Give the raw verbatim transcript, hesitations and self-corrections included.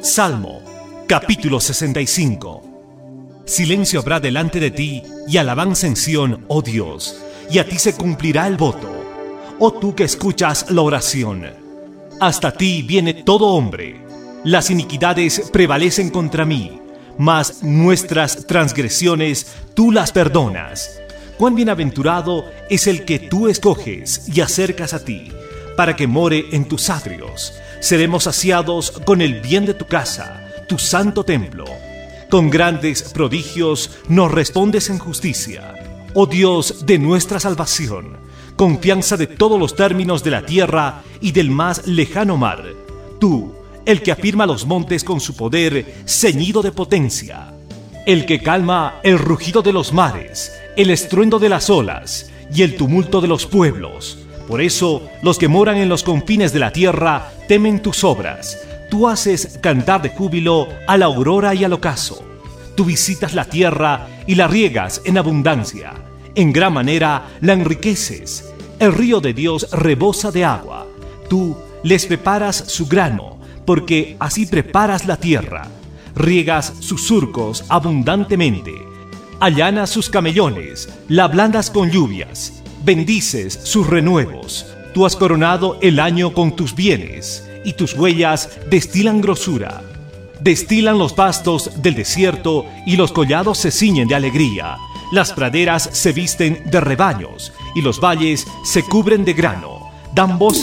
Salmo, capítulo sesenta y cinco. Silencio habrá delante de ti y alabanza en Sión, oh Dios, y a ti se cumplirá el voto, oh tú que escuchas la oración. Hasta ti viene todo hombre, las iniquidades prevalecen contra mí, mas nuestras transgresiones tú las perdonas. Cuán bienaventurado es el que tú escoges y acercas a ti, para que more en tus atrios. Seremos saciados con el bien de tu casa, tu santo templo. Con grandes prodigios nos respondes en justicia. Oh Dios de nuestra salvación, confianza de todos los términos de la tierra y del más lejano mar. Tú, el que afirma los montes con su poder, ceñido de potencia. El que calma el rugido de los mares, el estruendo de las olas y el tumulto de los pueblos. Por eso, los que moran en los confines de la tierra temen tus obras. Tú haces cantar de júbilo a la aurora y al ocaso. Tú visitas la tierra y la riegas en abundancia. En gran manera la enriqueces. El río de Dios rebosa de agua. Tú les preparas su grano, porque así preparas la tierra. Riegas sus surcos abundantemente. Allanas sus camellones, la ablandas con lluvias. Bendices sus renuevos. Tú has coronado el año con tus bienes, y tus huellas destilan grosura. Destilan los pastos del desierto, y los collados se ciñen de alegría. Las praderas se visten de rebaños, y los valles se cubren de grano. Dan voz